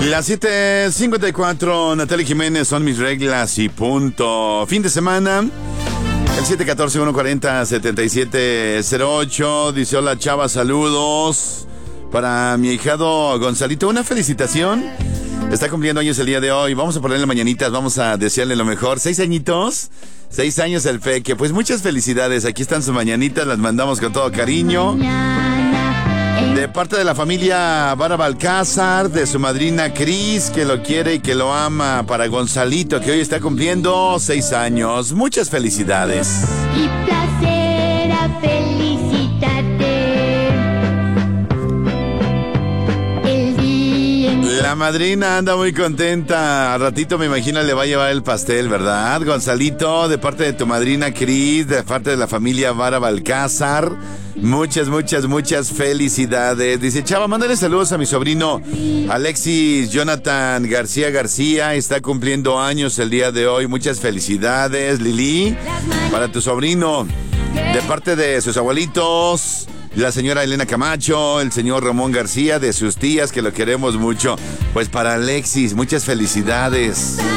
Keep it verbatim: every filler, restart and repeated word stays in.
Las siete cincuenta y cuatro, Natalia Jiménez, son mis reglas y punto. Fin de semana, el siete uno cuatro, uno cuatro cero, siete siete cero ocho. Dice: hola chava, saludos para mi hijado Gonzalito. Una felicitación. Está cumpliendo años el día de hoy. Vamos a ponerle mañanitas, vamos a desearle lo mejor. Seis añitos, seis años el peque. Pues muchas felicidades. Aquí están sus mañanitas, las mandamos con todo cariño. De parte de la familia Vara Balcázar, de su madrina Cris, que lo quiere y que lo ama, para Gonzalito, que hoy está cumpliendo seis años. Muchas felicidades. Y placer a felicitarte. El día en La madrina anda muy contenta. Al ratito me imagino le va a llevar el pastel, ¿verdad? Gonzalito, de parte de tu madrina Cris, de parte de la familia Vara Balcázar. Muchas, muchas, muchas felicidades. Dice: chava, mándale saludos a mi sobrino Alexis Jonathan García García. Está cumpliendo años el día de hoy. Muchas felicidades, Lili, para tu sobrino. De parte de sus abuelitos, la señora Elena Camacho, el señor Ramón García, de sus tías, que lo queremos mucho. Pues para Alexis, muchas felicidades.